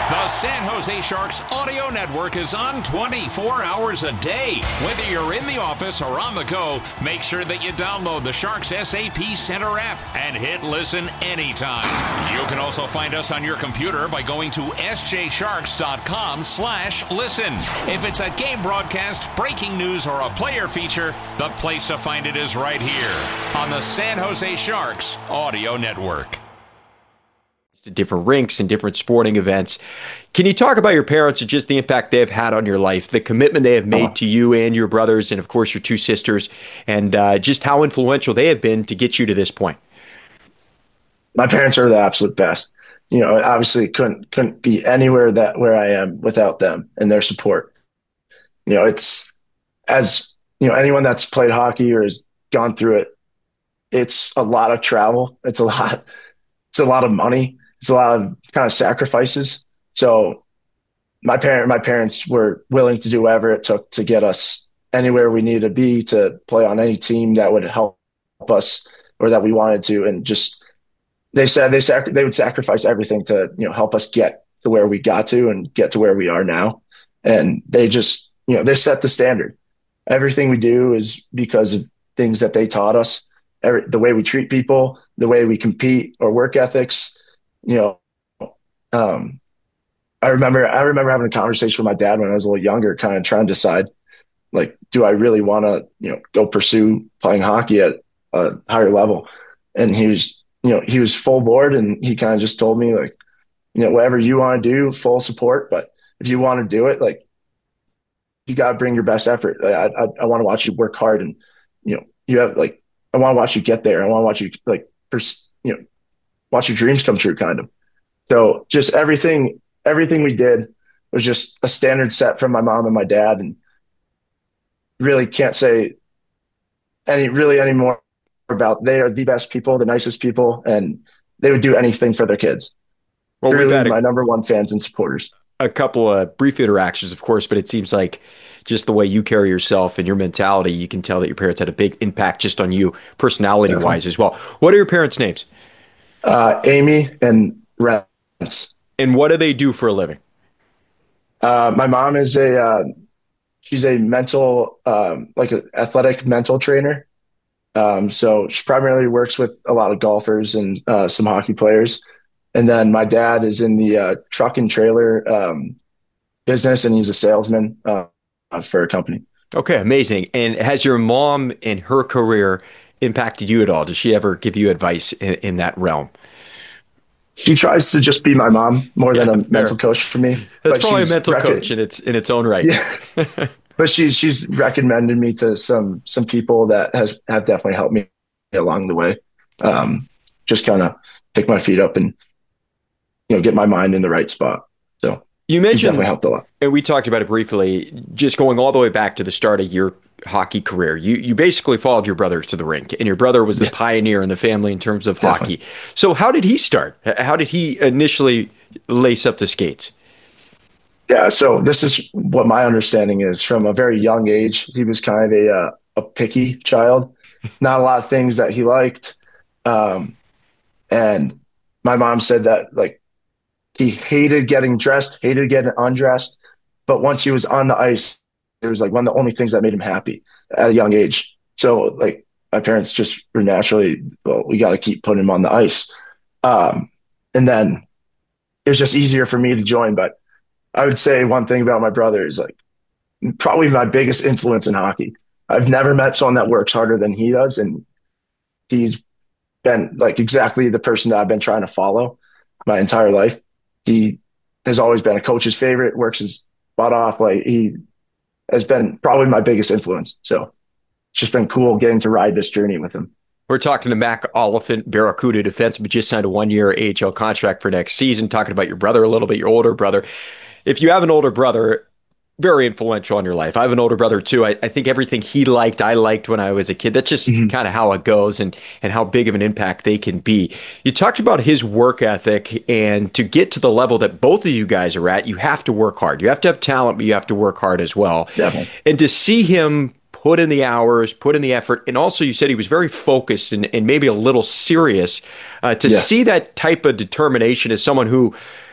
The San Jose Sharks audio network is on 24 hours a day. Whether you're in the office or on the go, make sure that you download the Sharks SAP Center app and hit listen anytime. You can also find us on your computer by going to sjsharks.com/listen. If it's a game broadcast, breaking news, or a player feature, the place to find it is right here on the San Jose Sharks audio network. Different rinks and different sporting events. Can you talk about your parents and just the impact they've had on your life, the commitment they have made to you and your brothers, and of course your two sisters, and just how influential they have been to get you to this point? My parents are the absolute best. You know, obviously couldn't be anywhere where I am without them and their support. You know, it's, as you know, anyone that's played hockey or has gone through it, it's a lot of travel. It's a lot of money. It's a lot of kind of sacrifices. So my parents were willing to do whatever it took to get us anywhere we needed to be, to play on any team that would help us or that we wanted to. And just, they said they would sacrifice everything to, you know, help us get to where we got to and get to where we are now. And they just, you know, they set the standard. Everything we do is because of things that they taught us. The way we treat people, the way we compete, or work ethics. You know, I remember having a conversation with my dad when I was a little younger, kind of trying to decide, like, do I really want to, you know, go pursue playing hockey at a higher level? And he was full board, and he kind of just told me, like, you know, whatever you want to do, full support. But if you want to do it, like, you got to bring your best effort. I want to watch you work hard, and, you know, you have, like, I want to watch you get there. I want to watch you, like, you know, watch your dreams come true, kind of. So just everything we did was just a standard set from my mom and my dad, and really can't say any more about, they are the best people, the nicest people, and they would do anything for their kids. Well, really my number one fans and supporters. A couple of brief interactions, of course, but it seems like just the way you carry yourself and your mentality, you can tell that your parents had a big impact just on you personality-wise as well. What are your parents' names? Amy and Rance. And what do they do for a living? My mom is she's a mental, like an athletic mental trainer. So she primarily works with a lot of golfers and some hockey players. And then my dad is in the truck and trailer business, and he's a salesman for a company. Okay, amazing. And has your mom and her career impacted you at all? Does she ever give you advice in that realm? She tries to just be my mom more than a mental coach for me. That's probably a mental coach in its own right. Yeah. But she's recommended me to some people that have definitely helped me along the way. Just kind of pick my feet up and, you know, get my mind in the right spot. So you mentioned, definitely helped a lot. And we talked about it briefly, just going all the way back to the start of your hockey career. You basically followed your brother to the rink, and your brother was the pioneer in the family in terms of hockey. So how did he start? How did he initially lace up the skates? Yeah, so this is what my understanding is. From a very young age, he was kind of a picky child. Not a lot of things that he liked. And my mom said that, like, he hated getting dressed, hated getting undressed. But once he was on the ice, it was like one of the only things that made him happy at a young age. So, like, my parents just were naturally, well, we got to keep putting him on the ice. And then it was just easier for me to join. But I would say one thing about my brother is, like, probably my biggest influence in hockey. I've never met someone that works harder than he does. And he's been, like, exactly the person that I've been trying to follow my entire life. He has always been a coach's favorite, works his butt off. Like, he has been probably my biggest influence. So it's just been cool getting to ride this journey with him. We're talking to Mac Oliphant, Barracuda defenseman, just signed a 1-year AHL contract for next season. Talking about your brother a little bit, your older brother. If you have an older brother, very influential in your life. I have an older brother too. I think everything he liked, I liked when I was a kid. That's just kind of how it goes, and how big of an impact they can be. You talked about his work ethic, and to get to the level that both of you guys are at, you have to work hard. You have to have talent, but you have to work hard as well. Definitely. And to see him put in the hours, put in the effort, and also you said he was very focused and maybe a little serious, to see that type of determination as someone who